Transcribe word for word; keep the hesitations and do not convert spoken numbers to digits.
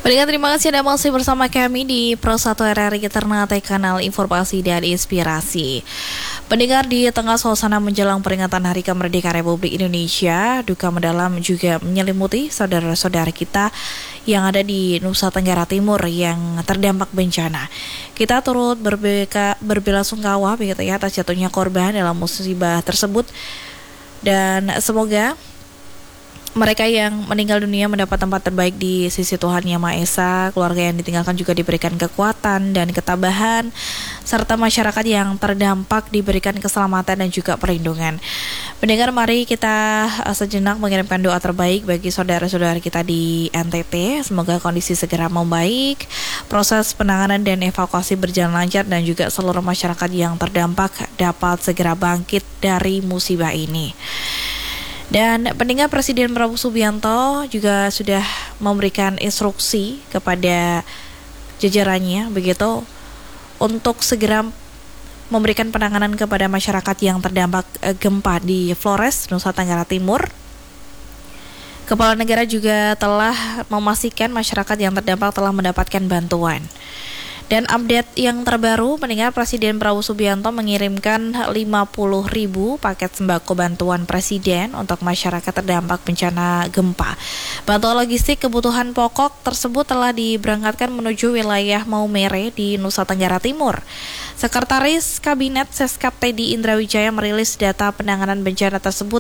Pendengar, terima kasih Anda masih bersama kami di Pro satu R R I Ternate, kanal informasi dan inspirasi. Pendengar, di tengah suasana menjelang peringatan Hari Kemerdekaan Republik Indonesia, duka mendalam juga menyelimuti saudara-saudara kita yang ada di Nusa Tenggara Timur yang terdampak bencana. Kita turut berbeka, berbelasungkawa begitu ya atas jatuhnya korban dalam musibah tersebut, dan semoga mereka yang meninggal dunia mendapat tempat terbaik di sisi Tuhan Yang Maha Esa. Keluarga yang ditinggalkan juga diberikan kekuatan dan ketabahan, serta masyarakat yang terdampak diberikan keselamatan dan juga perlindungan. Pendengar, mari kita sejenak mengirimkan doa terbaik bagi saudara-saudara kita di N T T. Semoga kondisi segera membaik, proses penanganan dan evakuasi berjalan lancar, dan juga seluruh masyarakat yang terdampak dapat segera bangkit dari musibah ini. Dan pendengar, Presiden Prabowo Subianto juga sudah memberikan instruksi kepada jajarannya begitu untuk segera memberikan penanganan kepada masyarakat yang terdampak gempa di Flores, Nusa Tenggara Timur. Kepala negara juga telah memastikan masyarakat yang terdampak telah mendapatkan bantuan. Dan update yang terbaru, pendengar, Presiden Prabowo Subianto mengirimkan lima puluh ribu paket sembako bantuan Presiden untuk masyarakat terdampak bencana gempa. Bantuan logistik kebutuhan pokok tersebut telah diberangkatkan menuju wilayah Maumere di Nusa Tenggara Timur. Sekretaris Kabinet Seskap Teddy Indrawijaya merilis data penanganan bencana tersebut